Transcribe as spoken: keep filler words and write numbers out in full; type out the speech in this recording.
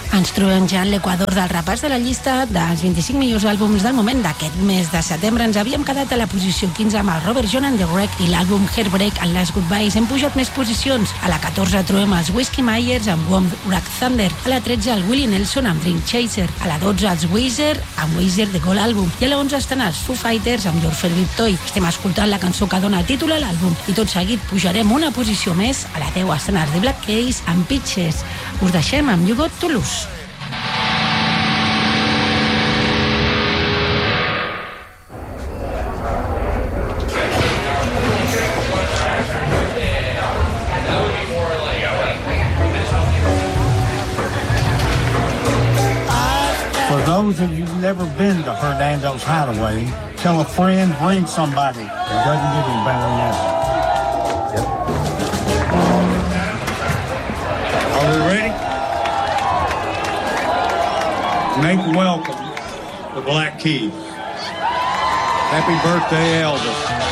Ens trobem ja en l'equador del repàs de la llista dels vint-i-cinc millors àlbums del moment d'aquest mes de setembre. Ens havíem quedat a la posició quinze amb el Robert John and the Wreck i l'àlbum Heartbreak and Last Goodbyes. Hem pujat més posicions. A la catorze trobem els Whiskey Myers amb Warm Wrack Thunder. A la tretze el Willie Nelson amb Dream Chaser. A la dotze els Weezer amb Weezer The Gold Album. I a la onze estan els Foo Fighters amb Your Favorite Toy. Estem escoltant la cançó que dona títol a l'àlbum i tot seguit pujarem una posició més. A la deu estan els The Black Keys amb Pitches. Us deixem amb You Got to Lose. For those of you who've never been to Hernando's Hideaway, tell a friend, bring somebody. It doesn't get any better than that. Are we ready? Make welcome the Black Keys. Happy birthday, Elvis.